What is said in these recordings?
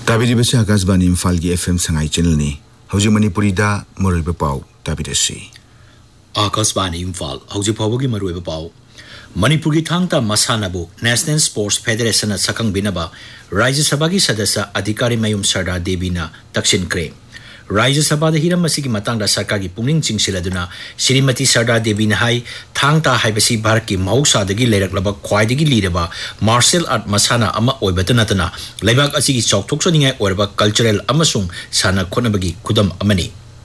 ताबिरिबसे आकाशवाणी इम्फाल की FM Sangai channel ने हौजी मणिपुरी दा मरुइबा पाउ ताबिरसी आकाशवाणी इम्फाल हौजी फावगी मरुइबा पाउ मणिपुर की Thangta मसानाबु national sports federation Sakang बिनबा राज्य सभा की सदस्य अधिकारी मयुम सरदार देवी ना तक्सिन क्रे राज्य सभा हिरम की मतंग सरकार की पुनिंग चिंगसिलदुना श्रीमती सरदार देवी हाई थांगता हाइबसी भारत की महौसादगी लेरकलब ख्वाइदगी लीरबा मार्शल आर्ट मसाना अमा ओइबत नतना लेबाक असिगी चौथोक्सनिंगाई ओइरबा कल्चरल अमसुंग साना खोनबगी खुदम अमनी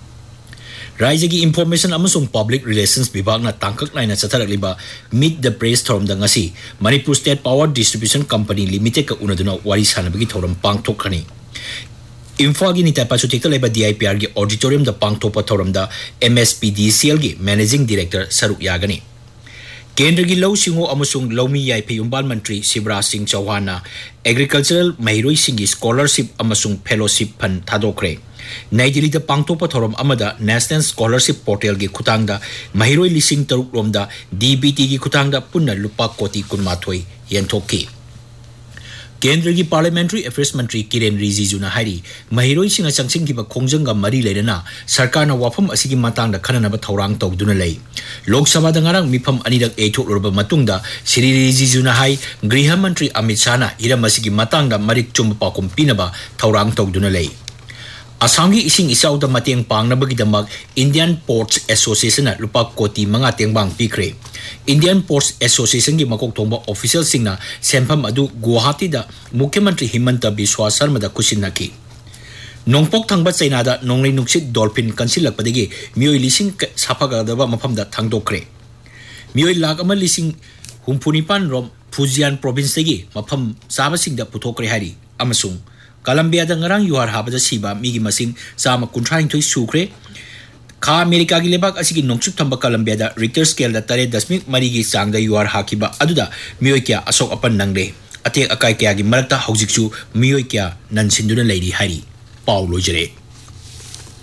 राज्य की इंफॉर्मेशन अमसुंग पब्लिक रिलेशंस विभाग ना तांकक लाइना चथरकलिबा meet the press theorem दंगसी Manipur state power distribution company limited का उनदुना वारी सानबगी थोरम पांगथोखनी इम्फाल की नितापासु टेक्टर लेबा DIPR की auditorium the पांगथोपा theorem the MSPDCL की मैनेजिंग डायरेक्टर सरुक यागनी केंद्र की लौ सिंगो अमसुंग लौमी याइफे युम्बाल मंत्री Shivraj Singh Chauhan agricultural महिरोई सिंगी scholarship अमसुंग fellowship fund थादोखरे नई Delhi the पांगथोपा theorem अमदा national scholarship portal की खुतांगदा महिरोई लिसिंग तरुक लोमदा DBT की खुतांगदा पुन्ना लुपा कोटी कुनमाथोई यंथोकी केंद्र की पार्लियामेंट्री अफेयर्स मंत्री किरेन रिजिजुना हारी महिरोई सिंह चंगसिंग की खोंजंग मरी लेना सरकार वाफम असिगी मतांग खननब थौरांग तौदुना लई लोकसभा दंगारंग मिफम अनिरक एथोलरब मतुंगदा श्री रिजिजुना हाई गृह मंत्री अमित शाह हिरम असिगी मतांग मरिक चुम पाकुम पिनबा थौरांग तौदुना लई असम की इसिंग इसाउद मतेंग पांगनबगिदमक इंडियन पोर्ट्स एसोसिएशन लुपा कोटी मंगा तेंगबांग पिख्रे इंडियन पोर्ट्स एसोसिएशन की मकोक थोंबा ऑफिशियल सिंगना सेंफम अदु गुवाहाटी दा मुख्यमंत्री हिमंत बिस्वा शर्मा दा कुसिनकी नोंपोक थंगबा चैनादा नोंगलै नुक्सित डॉल्फिन कंसिलकपदगी मियोय लिसिंग साफागदबा मफमदा थंगदोखरे मियोय लाख अमा लिसिंग हुमफुनिपान रोम फुजियान प्रोविंस दगी मफम साबसिंगदा पुथोखरे हारी अमसुंग कोलंबिया दंगरंग युहार हाबदा सिबा मिगी मसिंग सामा कुंथ्राइंथोई सुख्रे खा अमेरिका की लेबाक असिगी नोंचुक थंबा कोलंबिया दा रिक्टर स्केल दा 3.3 की चांगदा युहार हाकिबा अदुदा मियोय क्या असोक अपन नंगले अतेक अकाई क्या की मरकता हौजिकसु मियोय क्या ननसिंदुना लैरी हारी पाउ लोजरे।